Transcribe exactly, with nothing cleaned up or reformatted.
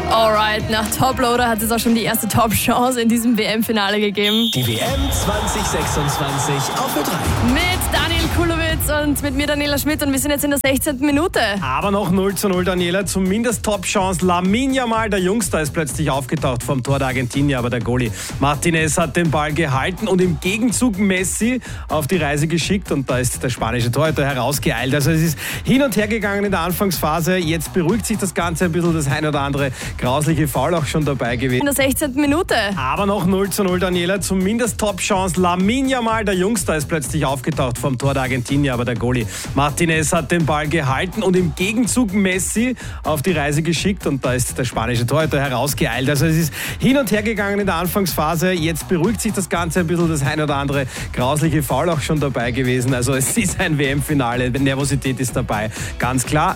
Alright, nach Toploader hat es auch schon die erste Top-Chance in diesem W M-Finale gegeben. Die W M zwanzig sechsundzwanzig auf Ö drei. Mit Daniel Kulowitz und mit mir Daniela Schmidt und wir sind jetzt in der sechzehnten Minute. Aber noch null zu null, Daniela. Zumindest Top-Chance. Lamine Yamal, der Jungster, ist plötzlich aufgetaucht vom Tor der Argentinier. Aber der Goalie Martinez hat den Ball gehalten und im Gegenzug Messi auf die Reise geschickt. Und da ist der spanische Torhüter herausgeeilt. Also es ist hin und her gegangen in der Anfangsphase. Jetzt beruhigt sich das Ganze ein bisschen. Das ein oder andere grausliche Foul auch schon dabei gewesen. In der sechzehnten Minute. Aber noch null zu null, Daniela. Zumindest Top-Chance. Lamine Yamal, der Jungster, ist plötzlich aufgetaucht vom Tor der Argentinier. Aber der Goalie Martinez hat den Ball gehalten und im Gegenzug Messi auf die Reise geschickt. Und da ist der spanische Torhüter herausgeeilt. Also es ist hin und her gegangen in der Anfangsphase. Jetzt beruhigt sich das Ganze ein bisschen. Das ein oder andere grausliche Foul auch schon dabei gewesen. Also es ist ein W M-Finale. Nervosität ist dabei. Ganz klar.